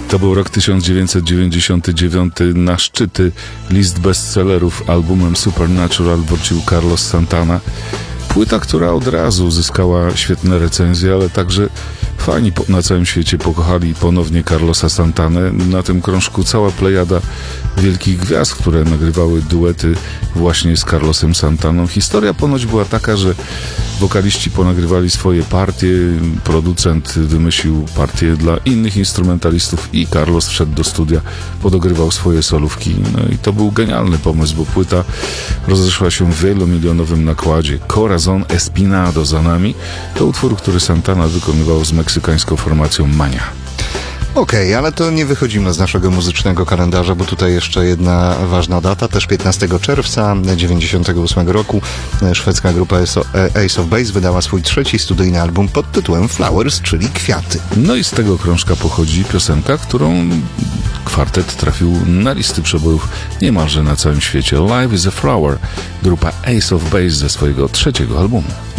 To był rok 1999. Na szczyty list bestsellerów albumem Supernatural wrócił Carlos Santana. Płyta, która od razu uzyskała świetne recenzje, ale także fani na całym świecie pokochali ponownie Carlosa Santanę. Na tym krążku cała plejada wielkich gwiazd, które nagrywały duety właśnie z Carlosem Santaną. Historia ponoć była taka, że wokaliści ponagrywali swoje partie, producent wymyślił partie dla innych instrumentalistów i Carlos wszedł do studia, podogrywał swoje solówki. No i to był genialny pomysł, bo płyta rozeszła się w wielomilionowym nakładzie. Corazon Espinado za nami to utwór, który Santana wykonywał z meksykańską formacją Mania. Okej, ale to nie wychodzimy z naszego muzycznego kalendarza, bo tutaj jeszcze jedna ważna data, też 15 czerwca 1998 roku szwedzka grupa Ace of Base wydała swój trzeci studyjny album pod tytułem Flowers, czyli Kwiaty. No i z tego krążka pochodzi piosenka, którą kwartet trafił na listy przebojów niemalże na całym świecie. Life is a Flower, grupa Ace of Base ze swojego trzeciego albumu.